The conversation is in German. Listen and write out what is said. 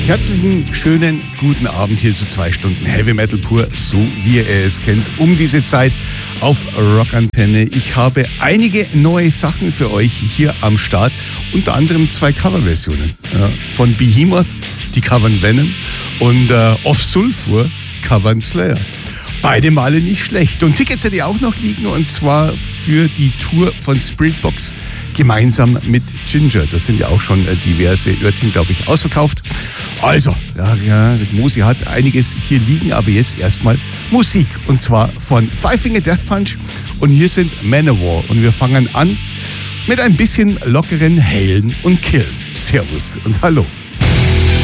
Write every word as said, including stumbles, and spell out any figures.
Herzlichen, schönen, guten Abend hier zu zwei Stunden Heavy Metal pur, so wie ihr es kennt, um diese Zeit auf Rockantenne. Ich habe einige neue Sachen für euch hier am Start, unter anderem zwei Coverversionen ja, von Behemoth, die covern Venom, und äh, Off Sulfur covern Slayer. Beide Male nicht schlecht. Und Tickets hätte ich auch noch liegen, und zwar für die Tour von Spiritbox gemeinsam mit Ginger. Da sind ja auch schon äh, diverse Örtchen, glaube ich, ausverkauft. Also, ja, ja, Mosi hat einiges hier liegen, aber jetzt erstmal Musik. Und zwar von Five Finger Death Punch. Und hier sind Manowar. Und wir fangen an mit ein bisschen lockeren Hailen und Killen. Servus und hallo.